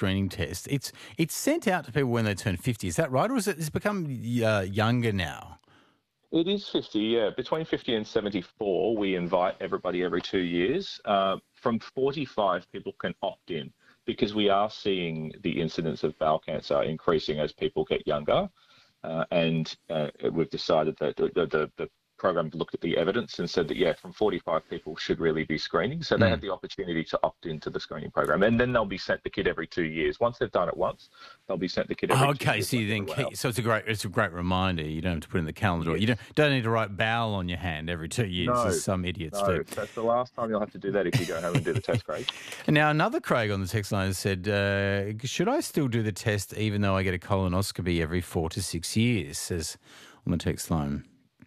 screening test. It's sent out to people when they turn 50. Is that right, or it's become younger now? It is 50, yeah. Between 50 and 74, we invite everybody every 2 years. From 45, people can opt in because we are seeing the incidence of bowel cancer increasing as people get younger. And we've decided that the program looked at the evidence and said that, yeah, from 45 people should really be screening. So they have the opportunity to opt into the screening program. And then they'll be sent the kit every 2 years. Once they've done it once, they'll be sent the kit every 2 years. So you then so it's a great reminder. You don't have to put it in the calendar. Yes. You don't need to write bowel on your hand every 2 years, as some idiots do. That's the last time you'll have to do that if you go home and do the test, Craig. And now another Craig on the text line has said, should I still do the test even though I get a colonoscopy every 4 to 6 years, says on the text line.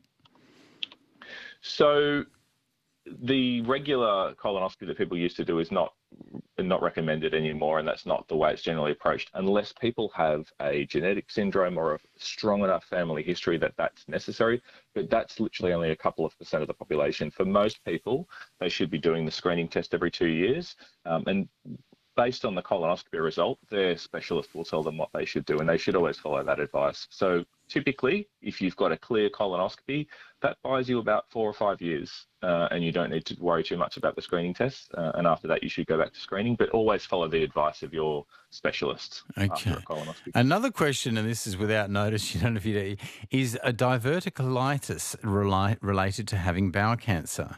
So the regular colonoscopy that people used to do is not recommended anymore, and that's not the way it's generally approached unless people have a genetic syndrome or a strong enough family history that that's necessary. But that's literally only a couple of % of the population. For most people, they should be doing the screening test every 2 years. And based on the colonoscopy result, their specialist will tell them what they should do, and they should always follow that advice. So typically, if you've got a clear colonoscopy, that buys you about 4 or 5 years, and you don't need to worry too much about the screening test. And after that, you should go back to screening, but always follow the advice of your specialist after a colonoscopy. Another question, and this is without notice, you don't know if you do, is a diverticulitis related to having bowel cancer?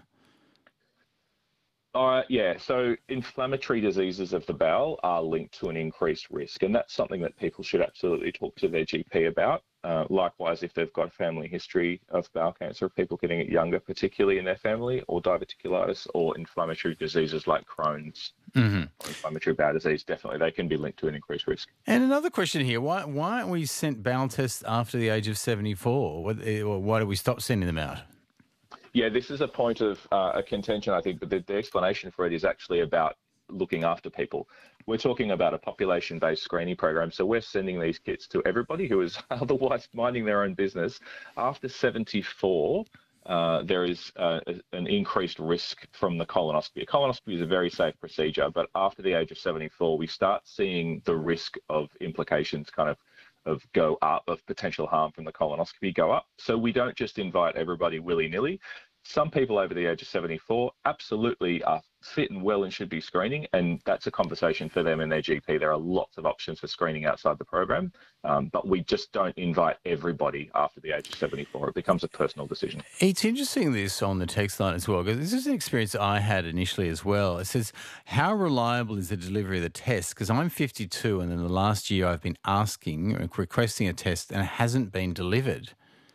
Yeah, so inflammatory diseases of the bowel are linked to an increased risk, and that's something that people should absolutely talk to their GP about. Likewise, if they've got a family history of bowel cancer, people getting it younger, particularly in their family, or diverticulitis, or inflammatory diseases like Crohn's, or inflammatory bowel disease, definitely they can be linked to an increased risk. And another question here, why aren't we sent bowel tests after the age of 74? Why do we stop sending them out? Yeah, this is a point of a contention, I think, but the explanation for it is actually about looking after people. We're talking about a population-based screening program, so we're sending these kits to everybody who is otherwise minding their own business. After 74, there is an increased risk from the colonoscopy. A colonoscopy is a very safe procedure, but after the age of 74, we start seeing the risk of implications of go up, of potential harm from the colonoscopy go up. So we don't just invite everybody willy-nilly. Some people over the age of 74 absolutely are fit and well and should be screening, and that's a conversation for them and their GP. There are lots of options for screening outside the program, but we just don't invite everybody after the age of 74. It becomes a personal decision. It's interesting this on the text line as well, because this is an experience I had initially as well. It says, how reliable is the delivery of the test? Because I'm 52 and in the last year I've been requesting a test and it hasn't been delivered.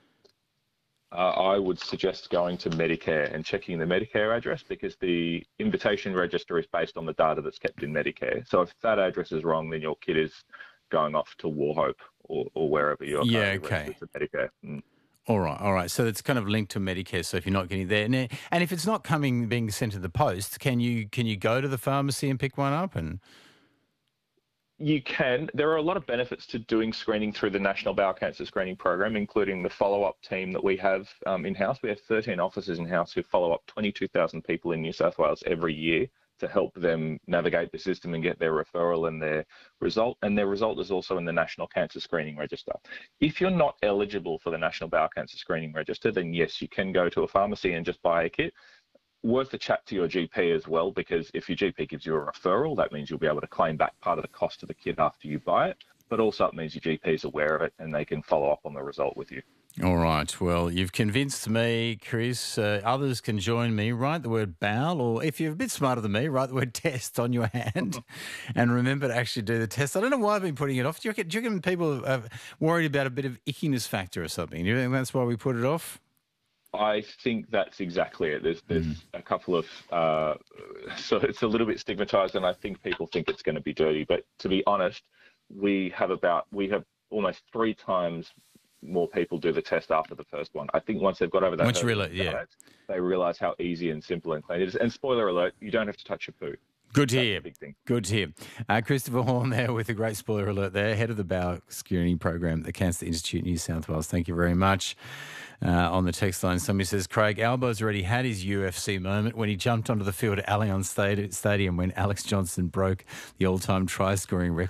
I would suggest going to Medicare and checking the Medicare address, because the invitation register is based on the data that's kept in Medicare. So if that address is wrong, then your kit is going off to Warhope or wherever you're registered to Medicare. All right. So it's kind of linked to Medicare. So if you're not getting there, and if it's not being sent to the post, can you go to the pharmacy and pick one up? And you can. There are a lot of benefits to doing screening through the National Bowel Cancer Screening Program, including the follow-up team that we have in-house. We have 13 officers in-house who follow up 22,000 people in New South Wales every year to help them navigate the system and get their referral and their result. And their result is also in the National Cancer Screening Register. If you're not eligible for the National Bowel Cancer Screening Register, then yes, you can go to a pharmacy and just buy a kit. Worth a chat to your GP as well, because if your GP gives you a referral, that means you'll be able to claim back part of the cost of the kit after you buy it. But also it means your GP is aware of it and they can follow up on the result with you. All right. Well, you've convinced me, Chris. Others can join me. Write the word bowel, or if you're a bit smarter than me, write the word test on your hand and remember to actually do the test. I don't know why I've been putting it off. Do you reckon people are worried about a bit of ickiness factor or something? Do you think that's why we put it off? I think that's exactly it. There's a couple of, so it's a little bit stigmatized, and I think people think it's going to be dirty. But to be honest, we have almost 3 times more people do the test after the first one. I think once they've got over that, they realize how easy and simple and clean it is. And spoiler alert, you don't have to touch your poo. Good to hear. Good to hear. Christopher Horn there with a great spoiler alert there, head of the bowel screening program at the Cancer Institute, New South Wales. Thank you very much. On the text line, somebody says, Craig Albo's already had his UFC moment when he jumped onto the field at Allianz Stadium when Alex Johnson broke the all-time try-scoring record.